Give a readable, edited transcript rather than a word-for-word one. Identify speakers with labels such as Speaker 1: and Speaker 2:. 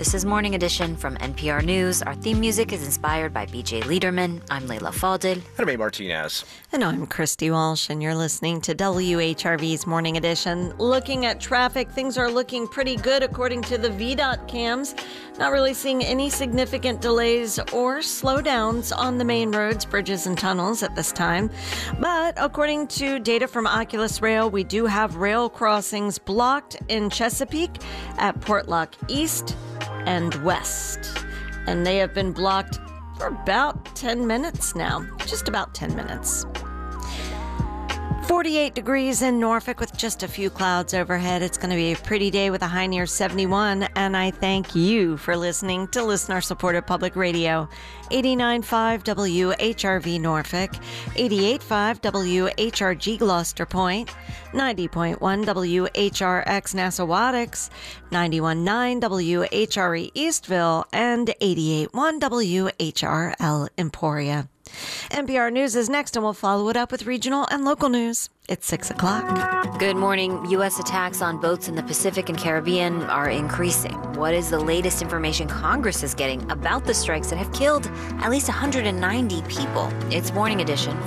Speaker 1: This is Morning Edition from NPR News. Our theme music is inspired by BJ Liederman. I'm Layla Fadel.
Speaker 2: And I'm Abe Martinez.
Speaker 3: And I'm Christy Walsh, and you're listening to WHRV's Morning Edition. Looking at traffic, things are looking pretty good according to the VDOT cams. Not really seeing any significant delays or slowdowns on the main roads, bridges, and tunnels at this time. But according to data from Oculus Rail, we do have rail crossings blocked in Chesapeake at Portlock East and West. And they have been blocked for about 10 minutes now, just about 10 minutes. 48 degrees in Norfolk with just a few clouds overhead. It's going to be a pretty day with a high near 71. And I thank you for listening to listener-supported public radio. 89.5 WHRV Norfolk, 88.5 WHRG Gloucester Point, 90.1 WHRX Nassawadox, 91.9 WHRE Eastville, and 88.1 WHRL Emporia. NPR News is next, and we'll follow it up with regional and local news. It's 6 o'clock.
Speaker 1: Good morning. U.S. attacks on boats in the Pacific and Caribbean are increasing. What is the latest information Congress is getting about the strikes that have killed at least 190 people? It's Morning Edition